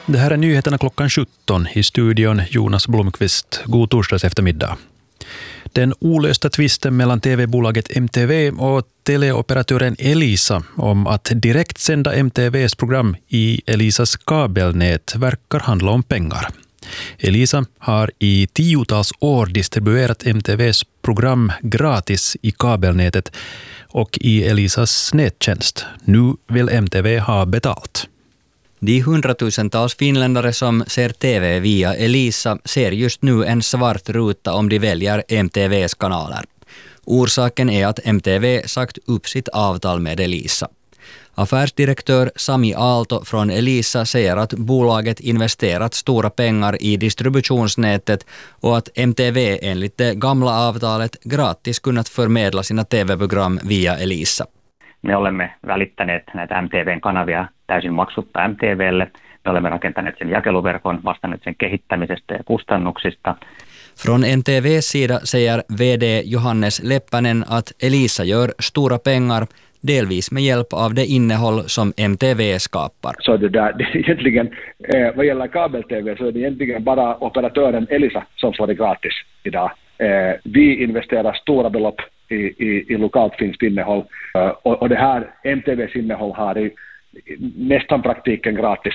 Det här är nyheterna klockan 17 i studion Jonas Blomqvist. God torsdags eftermiddag. Den olösta tvisten mellan tv-bolaget MTV och teleoperatören Elisa om att direkt sända MTVs program i Elisas kabelnät verkar handla om pengar. Elisa har i 10-tals år distribuerat MTVs program gratis i kabelnätet och i Elisas nättjänst. Nu vill MTV ha betalt. De hundratusentals finländare som ser TV via Elisa ser just nu en svart ruta om de väljer MTVs kanaler. Orsaken är att MTV sagt upp sitt avtal med Elisa. Affärsdirektör Sami Aalto från Elisa säger att bolaget investerat stora pengar i distributionsnätet och att MTV enligt det gamla avtalet gratis kunnat förmedla sina TV-program via Elisa. Me olemme välittäneet näitä MTVn kanavia täysin maksutta MTVlle. Me olemme rakentaneet sen jakeluverkon, vastanneet sen kehittämisestä ja kustannuksista. Från MTVs sida säger VD Johannes Leppänen att Elisa gör stora pengar, delvis med hjälp av det innehåll som MTV skapar. Så det är egentligen, vad gäller kabel-TV så är det egentligen bara operatören Elisa som får det gratis idag. Vi investerar stora belopp i lokalt finskt innehåll och det här MTVs innehåll har i nästan praktiken gratis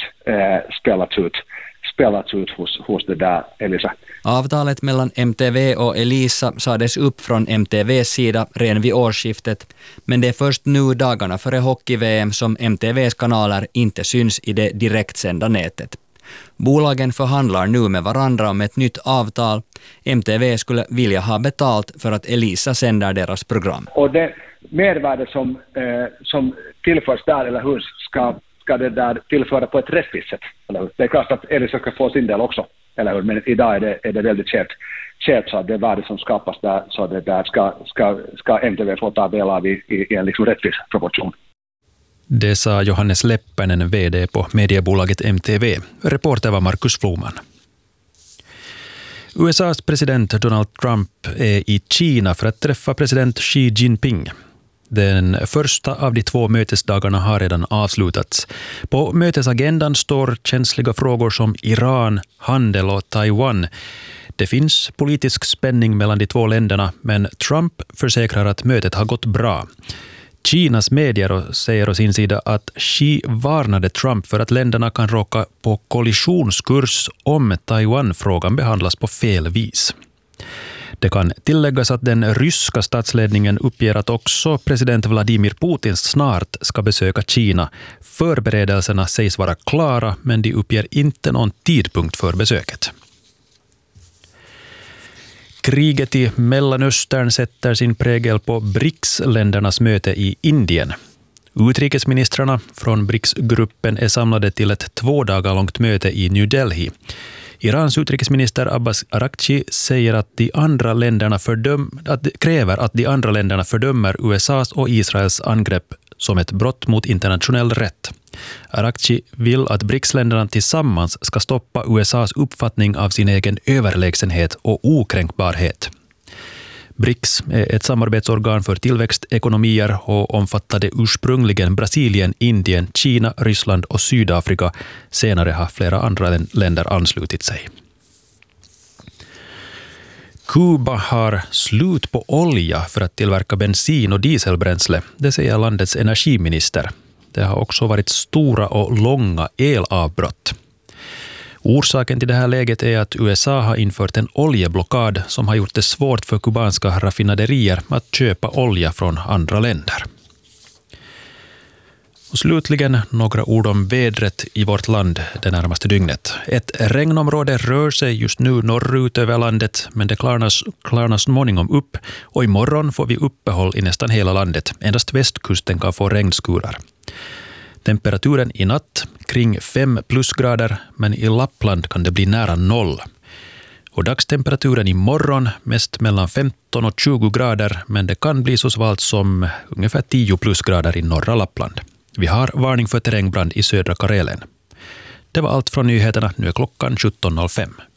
spelats ut hos det där Elisa. Avtalet mellan MTV och Elisa sades upp från MTVs sida redan vid årsskiftet, men det är först nu dagarna före hockey-VM som MTVs kanaler inte syns i det direktsända nätet. Bolagen förhandlar nu med varandra om ett nytt avtal. MTV skulle vilja ha betalt för att Elisa sänder deras program. Och det mervärde som tillförs där, eller hur ska det där tillföra på ett rättvist sätt? Eller? Det är klart att Elisa ska få sin del också, eller hur? Men idag är det väldigt skevt så att det värde som skapas där, så det där ska MTV få ta del av i en liksom rättvis proportion. Det sa Johannes Leppänen, VD på mediebolaget MTV. Reporter var Markus Floman. USAs president Donald Trump är i Kina för att träffa president Xi Jinping. Den första av de 2 mötesdagarna har redan avslutats. På mötesagendan står känsliga frågor som Iran, handel och Taiwan. Det finns politisk spänning mellan de 2 länderna, men Trump försäkrar att mötet har gått bra. Kinas medier säger å sin sida att Xi varnade Trump för att länderna kan råka på kollisionskurs om Taiwan-frågan behandlas på fel vis. Det kan tilläggas att den ryska statsledningen uppger att också president Vladimir Putin snart ska besöka Kina. Förberedelserna sägs vara klara, men de uppger inte någon tidpunkt för besöket. Kriget i Mellanöstern sätter sin prägel på BRICS-ländernas möte i Indien. Utrikesministrarna från BRICS-gruppen är samlade till ett 2 dagar långt möte i New Delhi. Irans utrikesminister Abbas Araghchi säger att kräver att de andra länderna fördömer USAs och Israels angrepp som ett brott mot internationell rätt. Araghchi vill att BRICS-länderna tillsammans ska stoppa USAs uppfattning av sin egen överlägsenhet och okränkbarhet. BRICS är ett samarbetsorgan för tillväxtekonomier och omfattade ursprungligen Brasilien, Indien, Kina, Ryssland och Sydafrika. Senare har flera andra länder anslutit sig. Kuba har slut på olja för att tillverka bensin och dieselbränsle, det säger landets energiminister. Det har också varit stora och långa elavbrott. Orsaken till det här läget är att USA har infört en oljeblockad som har gjort det svårt för kubanska raffinaderier att köpa olja från andra länder. Och slutligen några ord om vädret i vårt land det närmaste dygnet. Ett regnområde rör sig just nu norrut över landet, men det klarnar småningom upp och imorgon får vi uppehåll i nästan hela landet. Endast västkusten kan få regnskurar. Temperaturen i natt kring 5 plusgrader, men i Lappland kan det bli nära 0. Och dagstemperaturen i morgon mest mellan 15 och 20 grader, men det kan bli så svalt som ungefär 10 plusgrader i norra Lappland. Vi har varning för terrängbrand i södra Karelen. Det var allt från nyheterna. Nu är klockan 17.05.